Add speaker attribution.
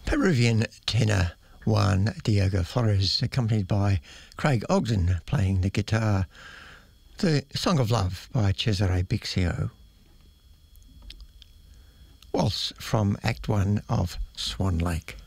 Speaker 1: Peruvian tenor Juan Diego Flores, accompanied by Craig Ogden playing the guitar. The Song of Love by Cesare Bixio. Waltz from Act 1 of Swan Lake.